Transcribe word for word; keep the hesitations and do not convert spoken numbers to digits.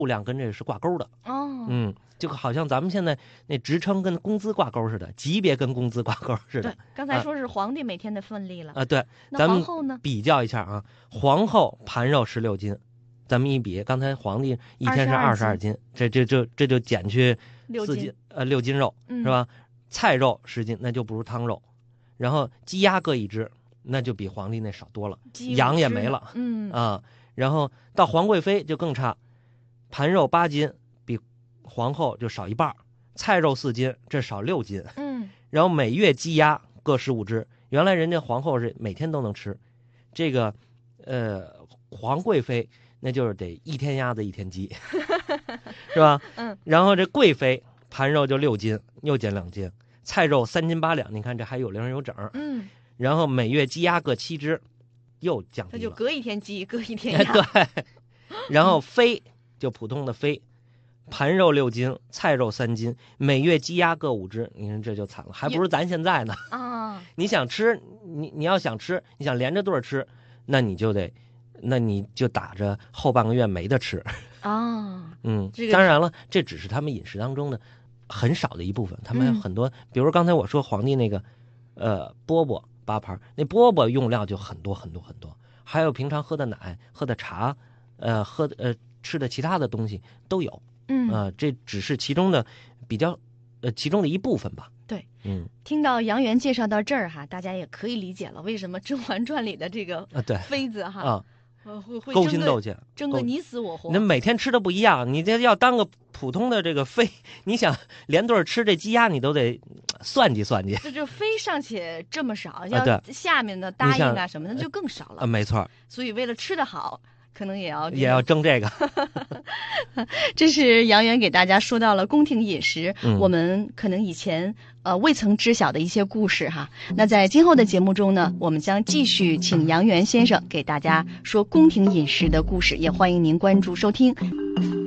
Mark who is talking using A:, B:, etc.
A: 数量跟这个是挂钩的。
B: 哦，
A: 嗯，就好像咱们现在那职称跟工资挂钩似的，级别跟工资挂钩似的。
B: 对，刚才说是皇帝每天的份例了
A: 啊，对，
B: 那
A: 咱们
B: 皇后呢？
A: 比较一下啊，皇后盘肉十六斤，咱们一比，刚才皇帝一天是二十二斤，这这这这就减去四斤，呃，六斤肉、
B: 嗯、
A: 是吧？菜肉十斤，那就不如汤肉，然后鸡鸭各一只，那就比皇帝那少多了，羊也没了，
B: 嗯
A: 啊，然后到皇贵妃就更差，盘肉八斤，比皇后就少一半，菜肉四斤，这少六斤，
B: 嗯，
A: 然后每月鸡鸭各十五只，原来人家皇后是每天都能吃，这个，呃，皇贵妃那就是得一天鸭子一天鸡，是吧？
B: 嗯，
A: 然后这贵妃盘肉就六斤，又减两斤，菜肉三斤八两，你看这还有零有整。
B: 嗯，
A: 然后每月鸡鸭各七只，又降低了，
B: 它就隔一天鸡，隔一天鸭。
A: 对，然后妃就普通的妃，盘肉六斤，菜肉三斤，每月鸡鸭各五只，你看这就惨了，还不如咱现在呢。
B: 啊，
A: 你想吃，你你要想吃，你想连着对吃，那你就得，那你就打着后半个月没得吃
B: 啊。
A: 嗯，
B: 这个、
A: 当然了，这只是他们饮食当中的很少的一部分，他们还有很多，嗯、比如刚才我说皇帝那个，呃，饽饽八盘，那饽饽用料就很多很多很多，还有平常喝的奶、喝的茶，呃，喝的呃吃的其他的东西都有。
B: 嗯
A: 啊、呃，这只是其中的比较，呃，其中的一部分吧。
B: 对，
A: 嗯，
B: 听到杨元介绍到这儿哈，大家也可以理解了为什么《甄嬛传》里的这个
A: 啊，对
B: 妃子哈
A: 啊，
B: 呃会会
A: 勾心斗角，
B: 争个你死我活。
A: 那每天吃的不一样，你这要当个普通的这个妃，你想连对吃这鸡鸭，你都得算计算计。
B: 这这妃尚且这么少，
A: 啊、
B: 要下面的答应啊什么的就更少了。
A: 啊，没错。
B: 所以为了吃得好。可能也要
A: 也要争这个，
B: 这是杨元给大家说到了宫廷饮食，
A: 嗯、
B: 我们可能以前呃未曾知晓的一些故事哈。那在今后的节目中呢，我们将继续请杨元先生给大家说宫廷饮食的故事，也欢迎您关注收听。